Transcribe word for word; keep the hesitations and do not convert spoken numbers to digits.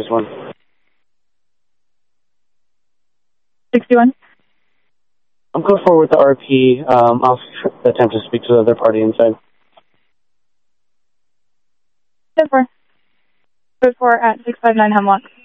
one. sixty-one. I'm going forward with the R P. Um, I'll attempt to speak to the other party inside. ten four. Code four at six five nine Hemlock.